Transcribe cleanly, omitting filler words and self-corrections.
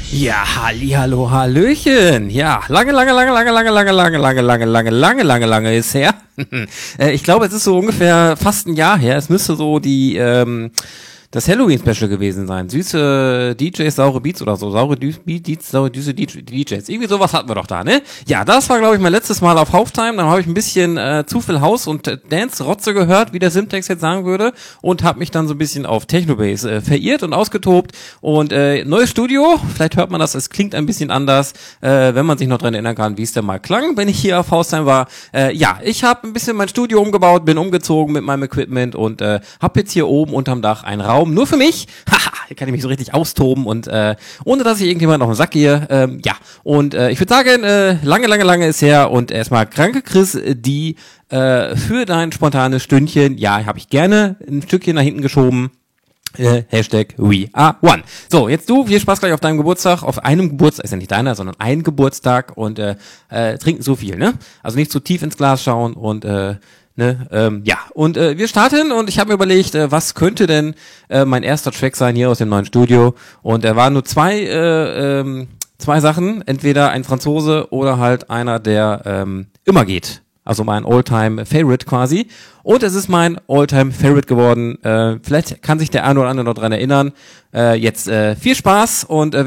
Ja, hallihallo, hallöchen. Ja, lange ist her. Ich glaube, es ist so ungefähr fast ein Jahr her. Es müsste so das Halloween-Special gewesen sein. Süße DJs, saure Beats oder so. Saure Beats, saure süße DJs. Irgendwie sowas hatten wir doch da, ne? Ja, das war, glaube ich, mein letztes Mal auf Halftime. Dann habe ich ein bisschen zu viel House- und Dance-Rotze gehört, wie der Simtex jetzt sagen würde. Und habe mich dann so ein bisschen auf Technobase verirrt und ausgetobt. Und neues Studio. Vielleicht hört man das, es klingt ein bisschen anders, wenn man sich noch dran erinnern kann, wie es denn mal klang, wenn ich hier auf Halftime war. Ja, ich habe ein bisschen mein Studio umgebaut, bin umgezogen mit meinem Equipment und habe jetzt hier oben unterm Dach einen Raum nur für mich. Haha, hier kann ich mich so richtig austoben und ohne dass ich irgendjemand auf den Sack gehe. Ja, und ich würde sagen, lange ist her und erstmal Kranke Chris, die für dein spontanes Stündchen, ja, habe ich gerne ein Stückchen nach hinten geschoben. Hashtag We Are One. So, jetzt du, viel Spaß gleich auf deinem Geburtstag, auf einem Geburtstag, ist ja nicht deiner, sondern ein Geburtstag und trinken so viel, ne? Also nicht zu tief ins Glas schauen und ja, und wir starten und ich habe mir überlegt, was könnte denn mein erster Track sein hier aus dem neuen Studio und er waren nur zwei Sachen, entweder ein Franzose oder halt einer, der immer geht. Also mein All-Time-Favorite quasi. Und es ist mein All-Time-Favorite geworden. Vielleicht kann sich der eine oder andere noch dran erinnern. Jetzt viel Spaß und